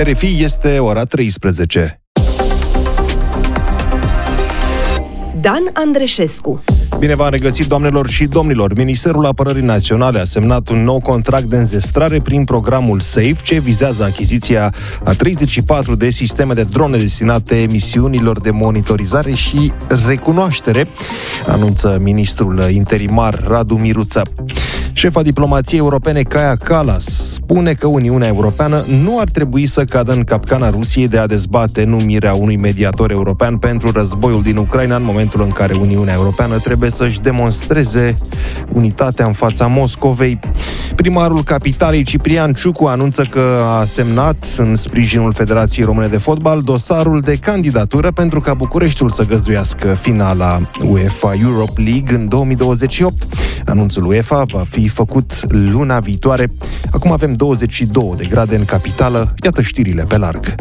RFI, este ora 13. Dan Andreșescu. Bine v-am regăsit, doamnelor și domnilor! Ministerul Apărării Naționale a semnat un nou contract de înzestrare prin programul SAFE, ce vizează achiziția a 34 de sisteme de drone destinate misiunilor de monitorizare și recunoaștere, anunță ministrul interimar Radu Miruță. Șefa diplomației europene Kaja Kallas spune că Uniunea Europeană nu ar trebui să cadă în capcana Rusiei de a dezbate numirea unui mediator european pentru războiul din Ucraina, în momentul în care Uniunea Europeană trebuie să-și demonstreze unitatea în fața Moscovei. Primarul capitalei, Ciprian Ciucu, anunță că a semnat, în sprijinul Federației Române de Fotbal, dosarul de candidatură pentru ca Bucureștiul să găzduiască finala UEFA Europe League în 2028. Anunțul UEFA va fi făcut luna viitoare. Acum avem 22 de grade în capitală. Iată știrile pe larg.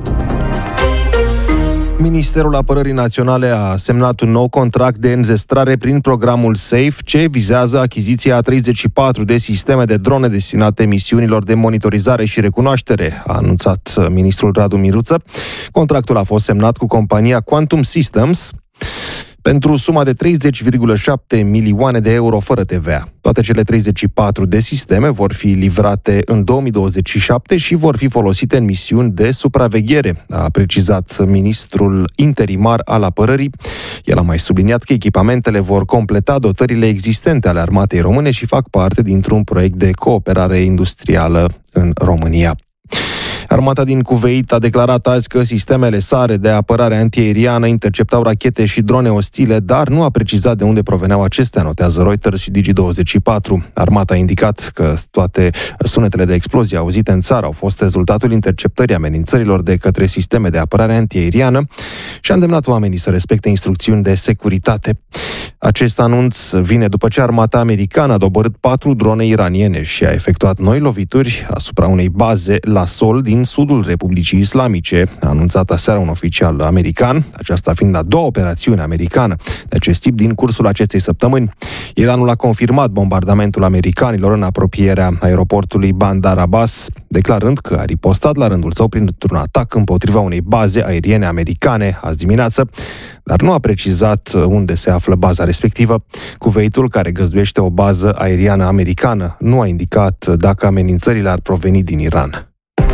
Ministerul Apărării Naționale a semnat un nou contract de înzestrare prin programul SAFE, ce vizează achiziția a 34 de sisteme de drone destinate misiunilor de monitorizare și recunoaștere, a anunțat ministrul Radu Miruță. Contractul a fost semnat cu compania Quantum Systems pentru suma de 30,7 milioane de euro fără TVA. Toate cele 34 de sisteme vor fi livrate în 2027 și vor fi folosite în misiuni de supraveghere, a precizat ministrul interimar al apărării. El a mai subliniat că echipamentele vor completa dotările existente ale armatei române și fac parte dintr-un proiect de cooperare industrială în România. Armata din Cuveit a declarat azi că sistemele sale de apărare antiaeriană interceptau rachete și drone ostile, dar nu a precizat de unde proveneau acestea, notează Reuters și Digi24. Armata a indicat că toate sunetele de explozie auzite în țară au fost rezultatul interceptării amenințărilor de către sisteme de apărare antiaeriană și a îndemnat oamenii să respecte instrucțiuni de securitate. Acest anunț vine după ce armata americană a doborât 4 drone iraniene și a efectuat noi lovituri asupra unei baze la sol din sudul Republicii Islamice, a anunțat aseară un oficial american, aceasta fiind a doua operațiune americană de acest tip din cursul acestei săptămâni. Iranul a confirmat bombardamentul americanilor în apropierea aeroportului Bandar Abbas, declarând că a ripostat la rândul său printr-un atac împotriva unei baze aeriene americane azi dimineață, dar nu a precizat unde se află baza respectivă. Cuveitul, care găzduiește o bază aeriană americană, nu a indicat dacă amenințările ar proveni din Iran.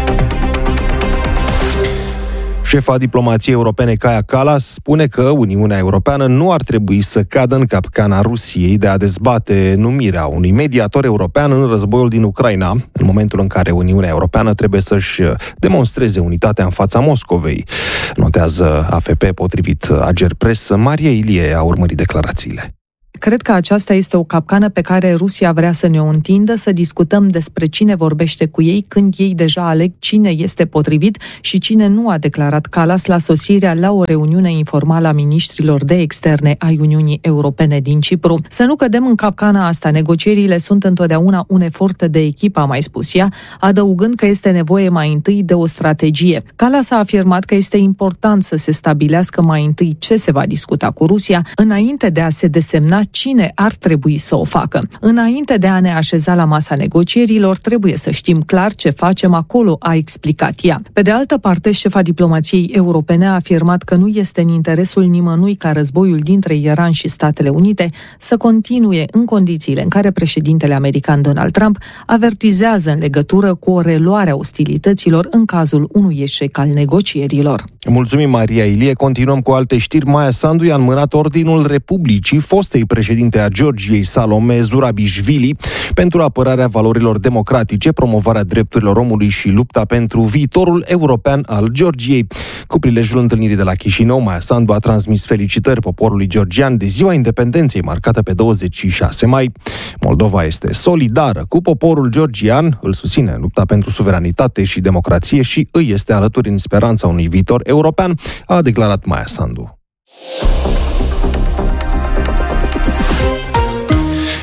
Șefa diplomației europene Kaja Kallas spune că Uniunea Europeană nu ar trebui să cadă în capcana Rusiei de a dezbate numirea unui mediator european în războiul din Ucraina, în momentul în care Uniunea Europeană trebuie să-și demonstreze unitatea în fața Moscovei, notează AFP, potrivit Agerpres. Maria Ilie a urmărit declarațiile. Cred că aceasta este o capcană pe care Rusia vrea să ne o întindă, să discutăm despre cine vorbește cu ei, când ei deja aleg cine este potrivit și cine nu, a declarat Kallas la sosirea la o reuniune informală a miniștrilor de externe ai Uniunii Europene din Cipru. Să nu cădem în capcana asta, negocierile sunt întotdeauna un efort de echipă, a mai spus ea, adăugând că este nevoie mai întâi de o strategie. Kallas a afirmat că este important să se stabilească mai întâi ce se va discuta cu Rusia, înainte de a se desemna cine ar trebui să o facă. Înainte de a ne așeza la masa negocierilor, trebuie să știm clar ce facem acolo, a explicat ea. Pe de altă parte, șefa diplomației europene a afirmat că nu este în interesul nimănui ca războiul dintre Iran și Statele Unite să continue în condițiile în care președintele american Donald Trump avertizează în legătură cu o reluare a ostilităților în cazul unui eșec al negocierilor. Mulțumim, Maria Ilie. Continuăm cu alte știri. Maia Sandu i-a înmânat Ordinul Republicii fostei președinte a Georgiei, Salome Zurabișvili, pentru apărarea valorilor democratice, promovarea drepturilor omului și lupta pentru viitorul european al Georgiei. Cu prilejul întâlnirii de la Chișinău, Maia Sandu a transmis felicitări poporului georgian de Ziua Independenței, marcată pe 26 mai. Moldova este solidară cu poporul georgian, îl susține în lupta pentru suveranitate și democrație și îi este alături în speranța unui viitor european, a declarat Maia Sandu.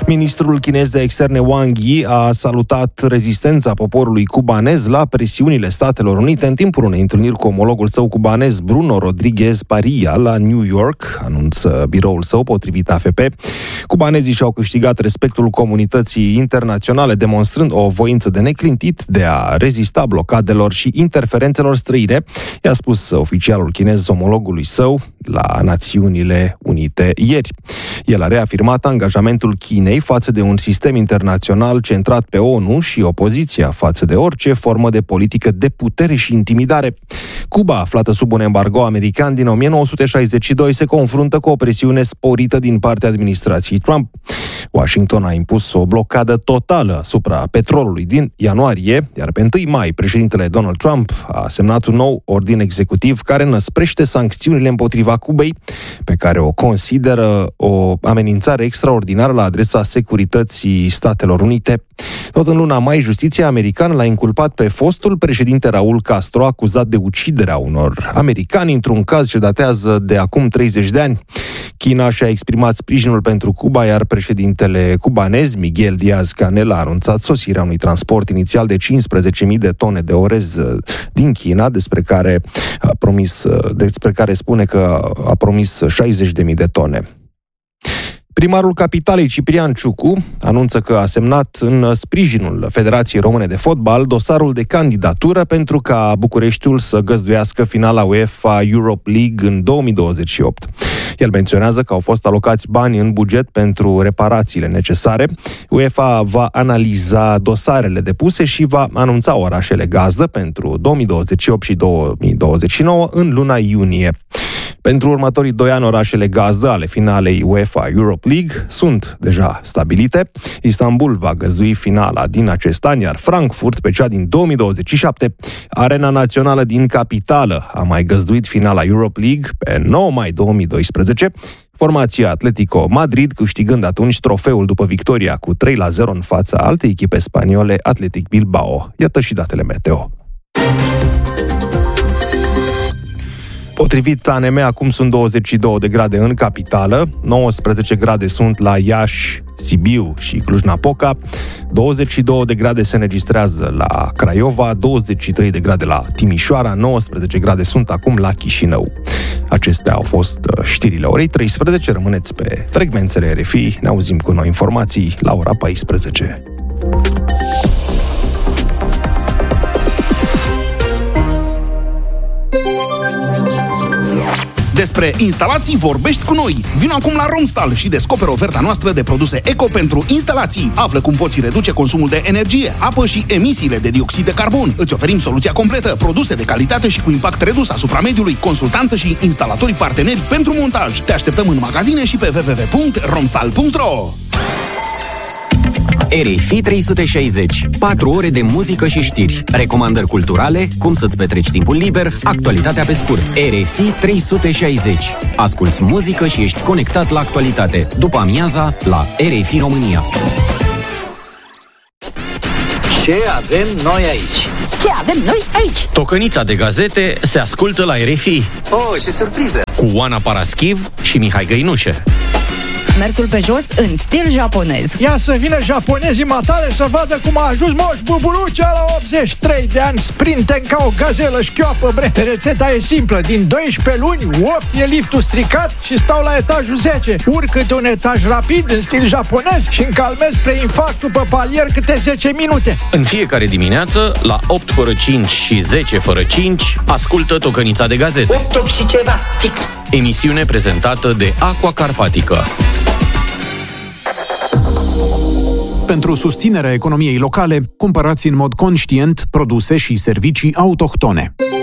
Ministrul chinez de externe Wang Yi a salutat rezistența poporului cubanez la presiunile Statelor Unite în timpul unei întâlniri cu omologul său cubanez Bruno Rodriguez Parilla la New York, anunță biroul său potrivit AFP. Cubanezii și-au câștigat respectul comunității internaționale, demonstrând o voință de neclintit de a rezista blocadelor și interferențelor străine, i-a spus oficialul chinez omologului său la Națiunile Unite ieri. El a reafirmat angajamentul Chinei față de un sistem internațional centrat pe ONU și opoziția față de orice formă de politică de putere și intimidare. Cuba, aflată sub un embargo american din 1962, se confruntă cu o presiune sporită din partea administrației Trump. Washington a impus o blocadă totală asupra petrolului din ianuarie, iar pe 1 mai președintele Donald Trump a semnat un nou ordin executiv care înăsprește sancțiunile împotriva Cubei, pe care o consideră o amenințare extraordinară la adresa securității Statelor Unite. Tot în luna mai, justiția americană l-a inculpat pe fostul președinte Raul Castro, acuzat de uciderea unor americani într-un caz ce datează de acum 30 de ani. China și-a exprimat sprijinul pentru Cuba, iar președintele cubanez, Miguel Díaz-Canel, a anunțat sosirea unui transport inițial de 15.000 de tone de orez din China, despre care spune că a promis 60.000 de tone. Primarul capitalei, Ciprian Ciucu, anunță că a semnat în sprijinul Federației Române de Fotbal dosarul de candidatură pentru ca Bucureștiul să găzduiască finala UEFA Europe League în 2028. El menționează că au fost alocați bani în buget pentru reparațiile necesare. UEFA va analiza dosarele depuse și va anunța orașele gazdă pentru 2028 și 2029 în luna iunie. Pentru următorii 2 ani, orașele gazdă ale finalei UEFA Europe League sunt deja stabilite. Istanbul va găzdui finala din acest an, iar Frankfurt pe cea din 2027. Arena Națională din capitală a mai găzduit finala Europe League pe 9 mai 2012. Formația Atletico Madrid câștigând atunci trofeul după victoria cu 3-0 în fața altei echipe spaniole, Athletic Bilbao. Iată și datele meteo. Potrivit ANM, acum sunt 22 de grade în capitală, 19 grade sunt la Iași, Sibiu și Cluj-Napoca, 22 de grade se înregistrează la Craiova, 23 de grade la Timișoara, 19 grade sunt acum la Chișinău. Acestea au fost știrile orei 13, rămâneți pe frecvențele RFI, ne auzim cu noi informații la ora 14. Despre instalații vorbești cu noi. Vino acum la Romstal și descoperă oferta noastră de produse eco pentru instalații. Află cum poți reduce consumul de energie, apă și emisiile de dioxid de carbon. Îți oferim soluția completă, produse de calitate și cu impact redus asupra mediului, consultanță și instalatorii parteneri pentru montaj. Te așteptăm în magazine și pe www.romstal.ro. RFI 360. 4 ore de muzică și știri. Recomandări culturale, cum să-ți petreci timpul liber, actualitatea pe scurt. RFI 360. Asculți muzică și ești conectat la actualitate. După amiaza, la RFI România. Ce avem noi aici? Ce avem noi aici? Tocănița de gazete se ascultă la RFI. Oh, ce surpriză! Cu Oana Paraschiv și Mihai Găinușe. Mersul pe jos în stil japonez. Ia să vină japonezii matale să vadă cum a ajuns Moș Buburucea la 83 de ani, sprinten ca o gazelă șchioapă, bre. Rețeta e simplă, din 12 luni, 8 e liftul stricat și stau la etajul 10. Urc câte un etaj rapid în stil japonez și încalmez preinfarctul pe palier câte 10 minute. În fiecare dimineață, la 8 fără 5 și 10 fără 5, ascultă Tocănița de gazete. 8 și ceva, fix. Emisiune prezentată de Aqua Carpatica. Pentru susținerea economiei locale, cumpărați în mod conștient produse și servicii autohtone.